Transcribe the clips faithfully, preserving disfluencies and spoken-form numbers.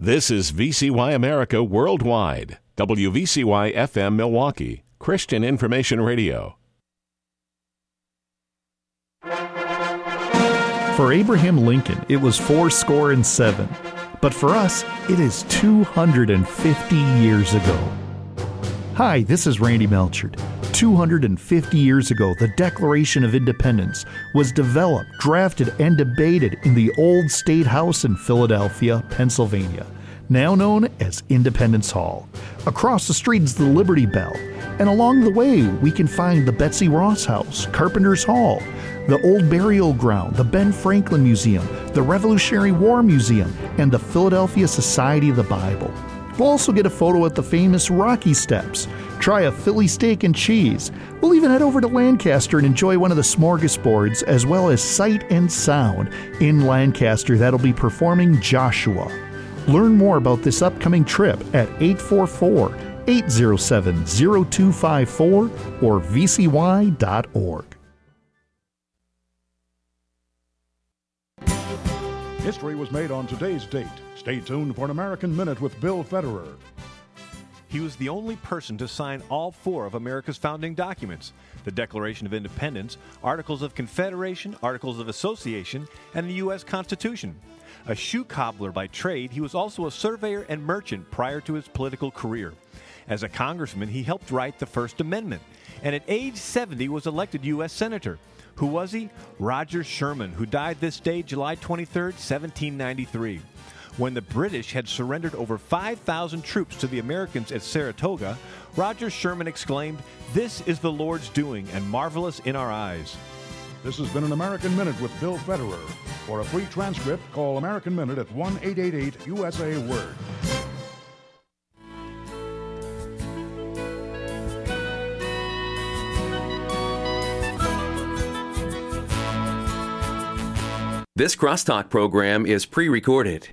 This is V C Y America Worldwide, W V C Y F M Milwaukee, Christian Information Radio. For Abraham Lincoln, it was four score and seven. But for us, it is two hundred fifty years ago. Hi, this is Randy Melchert. two hundred fifty years ago, the Declaration of Independence was developed, drafted, and debated in the old State House in Philadelphia, Pennsylvania, now known as Independence Hall. Across the street is the Liberty Bell, and along the way we can find the Betsy Ross House, Carpenter's Hall, the Old Burial Ground, the Ben Franklin Museum, the Revolutionary War Museum, and the Philadelphia Society of the Bible. We'll also get a photo at the famous Rocky Steps, try a Philly steak and cheese. We'll even head over to Lancaster and enjoy one of the smorgasbords, as well as Sight and Sound in Lancaster that'll be performing Joshua. Learn more about this upcoming trip at eight four four, eight zero seven, zero two five four or v c y dot org. History was made on today's date. Stay tuned for an American Minute with Bill Federer. He was the only person to sign all four of America's founding documents: the Declaration of Independence, Articles of Confederation, Articles of Association, and the U S Constitution. A shoe cobbler by trade, he was also a surveyor and merchant prior to his political career. As a congressman, he helped write the First Amendment, and at age seventy was elected U S Senator. Who was he? Roger Sherman, who died this day, July twenty-third, seventeen ninety-three. When the British had surrendered over five thousand troops to the Americans at Saratoga, Roger Sherman exclaimed, "This is the Lord's doing, and marvelous in our eyes." This has been an American Minute with Bill Federer. For a free transcript, call American Minute at one eight eight eight U S A Word. This Crosstalk program is pre-recorded.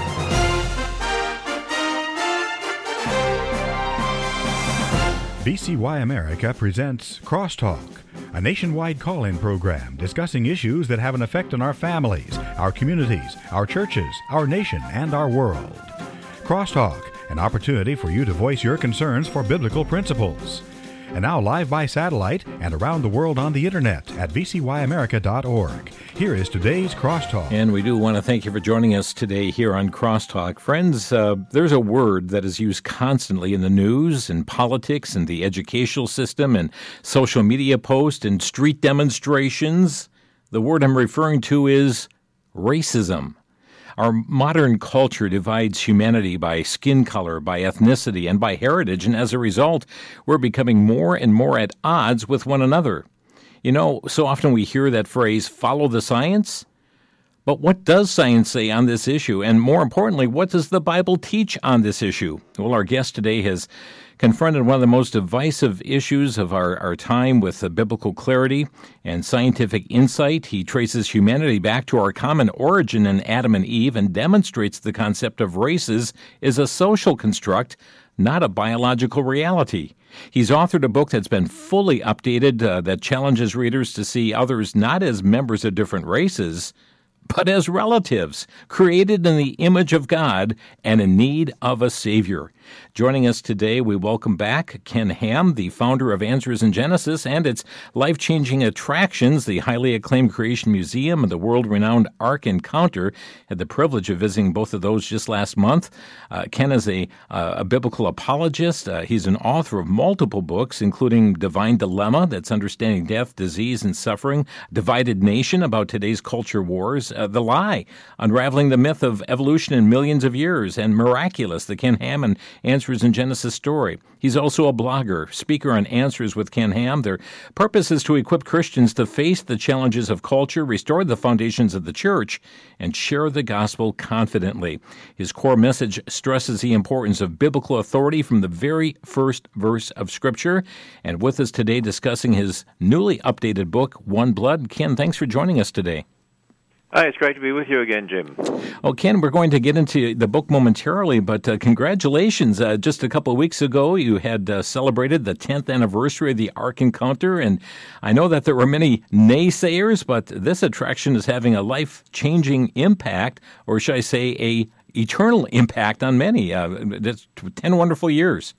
V C Y America presents Crosstalk, a nationwide call-in program discussing issues that have an effect on our families, our communities, our churches, our nation, and our world. Crosstalk, an opportunity for you to voice your concerns for biblical principles. And now live by satellite and around the world on the internet at v c y america dot org. Here is today's Crosstalk. And we do want to thank you for joining us today here on Crosstalk. Friends, uh, there's a word that is used constantly in the news, in politics, in the educational system, and social media posts, and street demonstrations. The word I'm referring to is racism. Our modern culture divides humanity by skin color, by ethnicity, and by heritage, and as a result, we're becoming more and more at odds with one another. You know, so often we hear that phrase, follow the science. But what does science say on this issue? And more importantly, what does the Bible teach on this issue? Well, our guest today has confronted one of the most divisive issues of our, our time with uh, biblical clarity and scientific insight. He traces humanity back to our common origin in Adam and Eve and demonstrates the concept of races is a social construct, not a biological reality. He's authored a book that's been fully updated uh, that challenges readers to see others not as members of different races, but as relatives, created in the image of God and in need of a Savior. Joining us today, we welcome back Ken Ham, the founder of Answers in Genesis and its life-changing attractions, the highly acclaimed Creation Museum and the world-renowned Ark Encounter. Had the privilege of visiting both of those just last month. Uh, Ken is a, uh, a biblical apologist. Uh, he's an author of multiple books, including Divine Dilemma, that's Understanding Death, Disease, and Suffering, Divided Nation, about today's culture wars, uh, The Lie, Unraveling the Myth of Evolution in Millions of Years, and Miraculous, the Ken Ham and Answers in Genesis story. He's also a blogger, speaker on Answers with Ken Ham. Their purpose is to equip Christians to face the challenges of culture, restore the foundations of the church, and share the gospel confidently. His core message stresses the importance of biblical authority from the very first verse of Scripture. And with us today discussing his newly updated book, One Blood. Ken, thanks for joining us today. Hi, it's great to be with you again, Jim. Oh, Ken, we're going to get into the book momentarily, but uh, congratulations. Uh, just a couple of weeks ago, you had uh, celebrated the tenth anniversary of the Ark Encounter, and I know that there were many naysayers, but this attraction is having a life-changing impact, or should I say a eternal impact on many. Uh, that's ten wonderful years.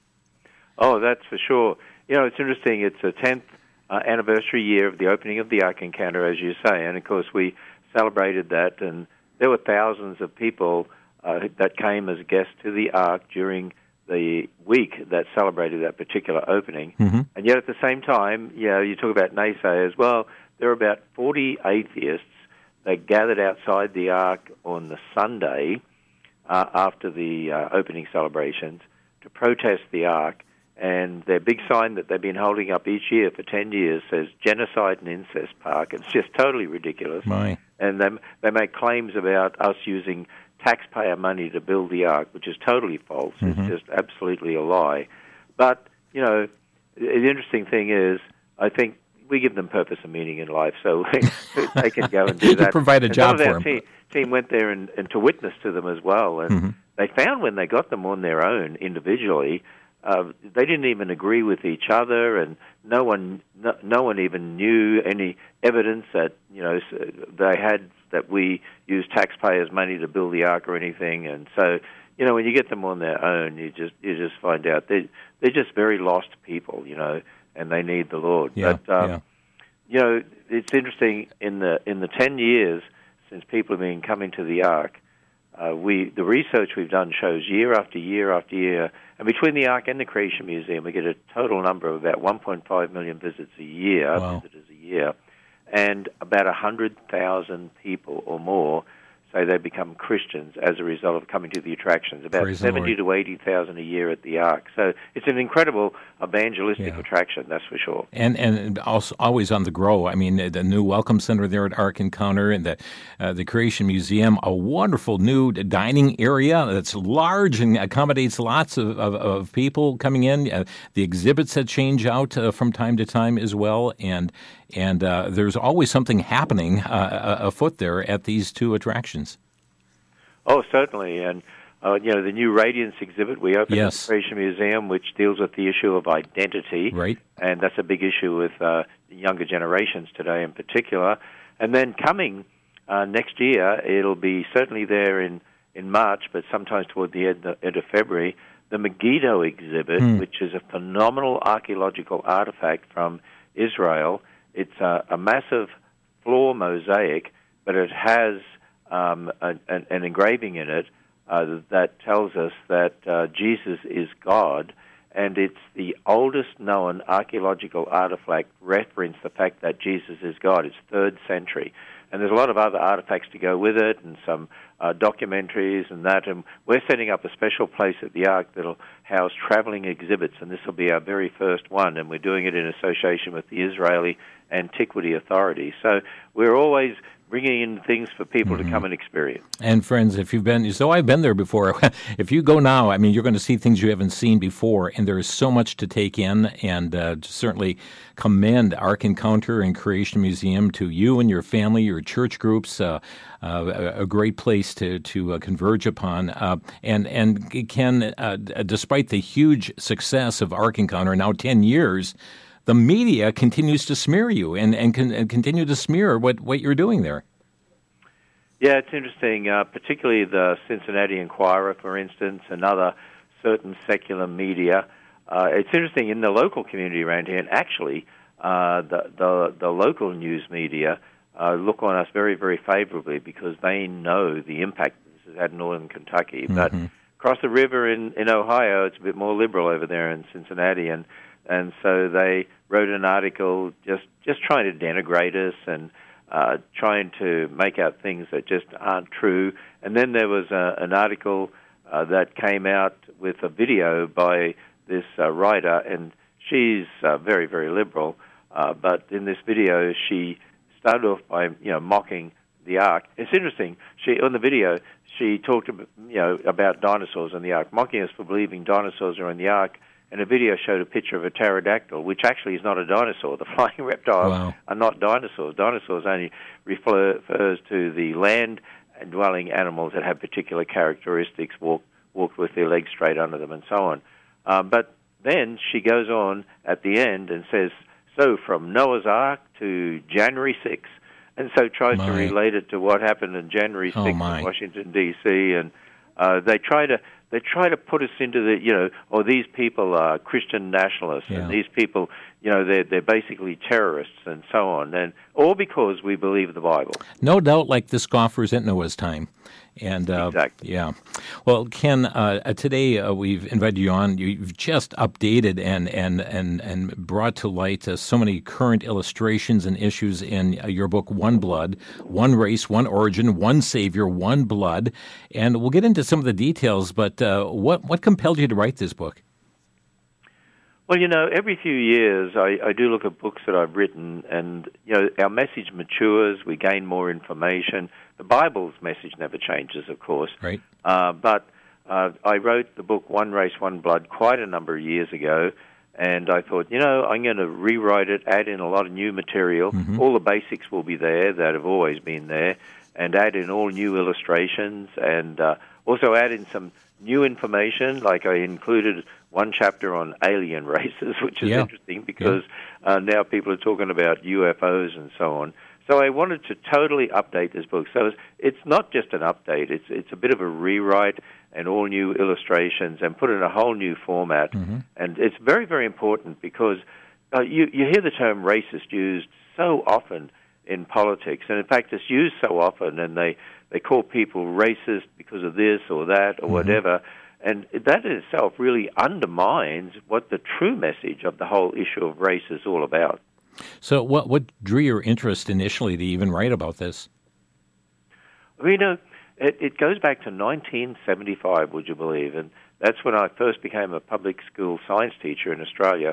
Oh, that's for sure. You know, it's interesting. It's the tenth uh, anniversary year of the opening of the Ark Encounter, as you say, and of course we celebrated that, and there were thousands of people uh, that came as guests to the Ark during the week that celebrated that particular opening. Mm-hmm. And yet at the same time, you know, you talk about naysayers. Well, there were about forty atheists that gathered outside the Ark on the Sunday uh, after the uh, opening celebrations to protest the Ark. And their big sign that they've been holding up each year for ten years says Genocide and Incest Park. It's just totally ridiculous. My. And they, they make claims about us using taxpayer money to build the Ark, which is totally false. Mm-hmm. It's just absolutely a lie. But, you know, the interesting thing is, I think we give them purpose and meaning in life, so they can go and do that. You provide a and job some for of them. Team, team went there and, and to witness to them as well. And mm-hmm. they found when they got them on their own individually, uh, they didn't even agree with each other, and no one, no, no one even knew any evidence that you know they had that we used taxpayers' money to build the Ark or anything. And so, you know, when you get them on their own, you just you just find out they they're just very lost people, you know, and they need the Lord. Yeah, but um, yeah. you know, it's interesting in the in the ten years since people have been coming to the Ark. Uh, we the research we've done shows year after year after year, and between the Ark and the Creation Museum, we get a total number of about one point five million visits a year, Wow. visitors a year, and about one hundred thousand people or more say they become Christians as a result of coming to the attractions, about Praise the seventy to eighty thousand a year at the Ark. So it's an incredible evangelistic Yeah. attraction, that's for sure. And and also always on the grow. I mean, the new Welcome Center there at Ark Encounter and the uh, the Creation Museum, a wonderful new dining area that's large and accommodates lots of, of, of people coming in. Uh, the exhibits that change out uh, from time to time as well, and and uh, there's always something happening uh, afoot there at these two attractions. Oh, certainly, and uh, you know the new Radiance exhibit we opened Yes. at the Creation Museum, which deals with the issue of identity, Right. and that's a big issue with uh, the younger generations today in particular. And then coming uh, next year, it'll be certainly there in, in March, but sometimes toward the end, end of February, the Megiddo exhibit, Hmm. which is a phenomenal archaeological artifact from Israel. It's a, a massive floor mosaic, but it has um, an, an, an engraving in it uh, that tells us that uh, Jesus is God, and it's the oldest known archaeological artifact reference the fact that Jesus is God. It's third century. And there's a lot of other artifacts to go with it and some uh, documentaries and that. And we're setting up a special place at the Ark that'll house traveling exhibits, and this will be our very first one, and we're doing it in association with the Israeli Antiquity Authority. So we're always bringing in things for people Mm-hmm. to come and experience. And friends, if you've been, so I've been there before. If you go now, I mean, you're going to see things you haven't seen before, and there is so much to take in. And uh, certainly commend Ark Encounter and Creation Museum to you and your family, your church groups. Uh, uh, a, a great place to to uh, converge upon. Uh, and and Ken, uh, despite the huge success of Ark Encounter, now ten years. The media continues to smear you and, and, con, and continue to smear what, what you're doing there. Yeah, it's interesting, uh, particularly the Cincinnati Enquirer, for instance, and other certain secular media. Uh, it's interesting in the local community around here, and actually uh, the, the, the local news media uh, look on us very, very favorably because they know the impact this has had in northern Kentucky. Mm-hmm. But across the river in, in Ohio, it's a bit more liberal over there in Cincinnati, and And so they wrote an article just, just trying to denigrate us and uh, trying to make out things that just aren't true. And then there was a, an article uh, that came out with a video by this uh, writer, and she's uh, very, very liberal. Uh, but in this video, she started off by you know mocking the Ark. It's interesting. She on the video she talked about, you know about dinosaurs in the Ark, mocking us for believing dinosaurs are in the Ark. And a video showed a picture of a pterodactyl, which actually is not a dinosaur. The flying reptiles Wow. are not dinosaurs. Dinosaurs only refers to the land-dwelling animals that have particular characteristics, walk, walk with their legs straight under them and so on. Um, but then she goes on at the end and says, so from Noah's Ark to January sixth, and so tries My. to relate it to what happened on January sixth Oh, in my. Washington, D C, and uh, they try to they try to put us into the, you know, oh, these people are Christian nationalists, Yeah. and these people, you know, they're, they're basically terrorists and so on, and all because we believe the Bible. No doubt, like the scoffers at Noah's time. And uh, Exactly. Yeah. Well, Ken, uh, uh, today uh, we've invited you on. You've just updated and and and and brought to light uh, so many current illustrations and issues in uh, your book, One Blood, One Race, One Origin, One Savior, One Blood. And we'll get into some of the details, but uh, what what compelled you to write this book? Well, you know, every few years I, I do look at books that I've written, and, you know, our message matures, we gain more information. The Bible's message never changes, of course. Right. Uh, but uh, I wrote the book One Race, One Blood quite a number of years ago, and I thought, you know, I'm going to rewrite it, add in a lot of new material. Mm-hmm. All the basics will be there that have always been there, and add in all new illustrations, and uh, also add in some new information, like I included one chapter on alien races, which is yeah. interesting because yeah. uh, now people are talking about U F Os and so on. So I wanted to totally update this book. So it's, it's not just an update. It's it's a bit of a rewrite and all new illustrations and put it in a whole new format. Mm-hmm. And it's very, very important because uh, you, you hear the term racist used so often in politics. And, in fact, it's used so often, and they, they call people racist because of this or that or mm-hmm. whatever. And that in itself really undermines what the true message of the whole issue of race is all about. So what what drew your interest initially to even write about this? Well, you know, it, it goes back to nineteen seventy-five, would you believe? And that's when I first became a public school science teacher in Australia.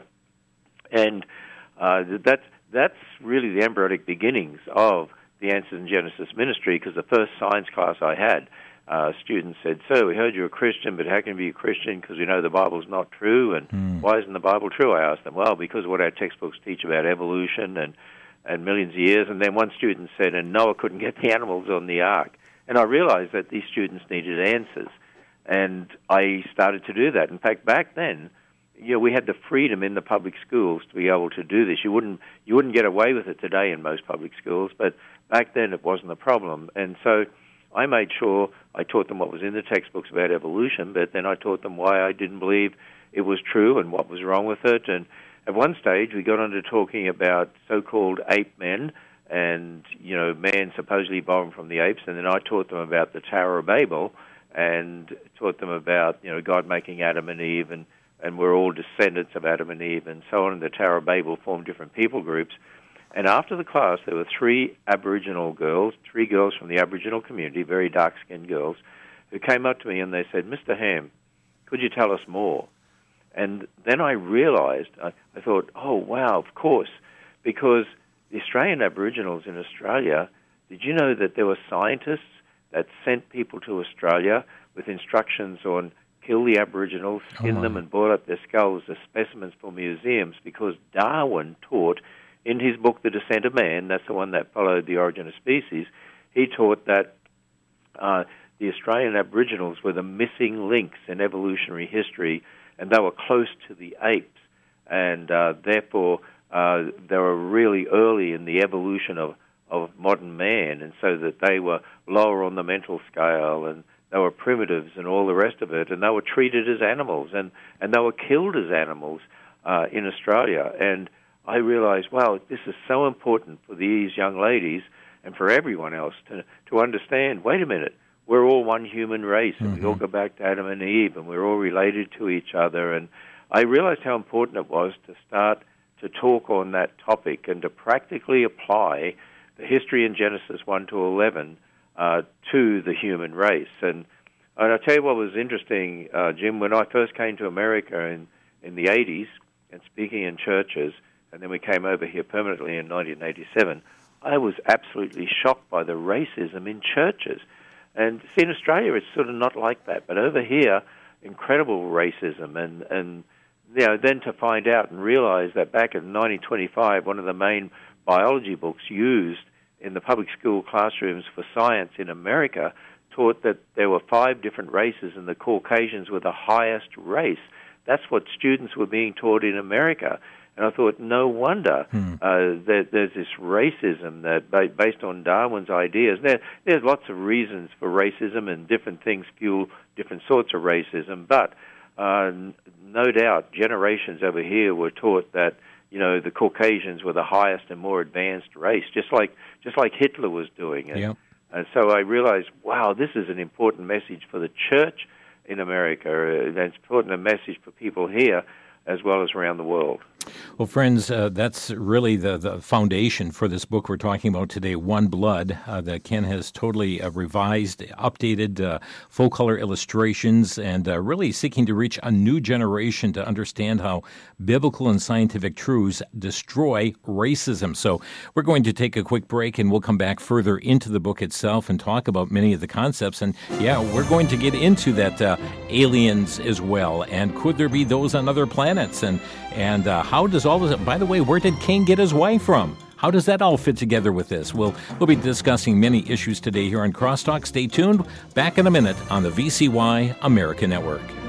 And uh, that, that's really the embryonic beginnings of the Answers in Genesis ministry, because the first science class I had, Uh, students said, "Sir, we heard you're a Christian, but how can you be a Christian because we know the Bible's not true? And mm. why isn't the Bible true?" I asked them. "Well, because of what our textbooks teach about evolution and, and millions of years." And then one student said, "And Noah couldn't get the animals on the ark." And I realized that these students needed answers. And I started to do that. In fact, back then, you know, we had the freedom in the public schools to be able to do this. You wouldn't you wouldn't get away with it today in most public schools, but back then it wasn't a problem. And so I made sure I taught them what was in the textbooks about evolution, but then I taught them why I didn't believe it was true and what was wrong with it. And at one stage, we got on to talking about so-called ape men and, you know, man supposedly evolved from the apes. And then I taught them about the Tower of Babel and taught them about, you know, God making Adam and Eve, and, and we're all descendants of Adam and Eve and so on. And the Tower of Babel formed different people groups. And after the class, there were three Aboriginal girls, three girls from the Aboriginal community, very dark-skinned girls, who came up to me and they said, "Mister Ham, could you tell us more?" And then I realized, I, I thought, oh, wow, of course, because the Australian Aboriginals in Australia, did you know that there were scientists that sent people to Australia with instructions on kill the Aboriginals, skin oh them, and boil up their skulls as specimens for museums, because Darwin taught in his book, The Descent of Man, that's the one that followed The Origin of Species, he taught that uh, the Australian Aboriginals were the missing links in evolutionary history, and they were close to the apes, and uh, therefore uh, they were really early in the evolution of, of modern man, and so that they were lower on the mental scale, and they were primitives and all the rest of it, and they were treated as animals, and, and they were killed as animals uh, in Australia. And I realized, wow, this is so important for these young ladies and for everyone else to to understand, wait a minute, we're all one human race, and mm-hmm. we all go back to Adam and Eve, and we're all related to each other. And I realized how important it was to start to talk on that topic and to practically apply the history in Genesis one to eleven uh, to the human race. And, and I'll tell you what was interesting, uh, Jim, when I first came to America in, in the eighties and speaking in churches, and then we came over here permanently in nineteen eighty-seven, I was absolutely shocked by the racism in churches. And see, in Australia, it's sort of not like that. But over here, incredible racism. And, and you know, then to find out and realize that back in nineteen twenty-five, one of the main biology books used in the public school classrooms for science in America taught that there were five different races, and the Caucasians were the highest race. That's what students were being taught in America. And I thought, no wonder Hmm. uh, that there's this racism that, ba- based on Darwin's ideas, there, there's lots of reasons for racism, and different things fuel different sorts of racism. But uh, no doubt, generations over here were taught that, you know, the Caucasians were the highest and more advanced race, just like just like Hitler was doing. And, Yep. and so I realized, wow, this is an important message for the church in America, and it's important a message for people here as well as around the world. Well, friends, uh, that's really the, the foundation for this book we're talking about today, One Blood, uh, that Ken has totally uh, revised, updated, uh, full-color illustrations, and uh, really seeking to reach a new generation to understand how biblical and scientific truths destroy racism. So we're going to take a quick break, and we'll come back further into the book itself and talk about many of the concepts. And, yeah, we're going to get into that uh, aliens as well, and could there be those on other planets, and, and uh, how does all this, by the way, where did Cain get his wife from? How does that all fit together with this? We'll, we'll be discussing many issues today here on Crosstalk. Stay tuned. Back in a minute on the V C Y America Network.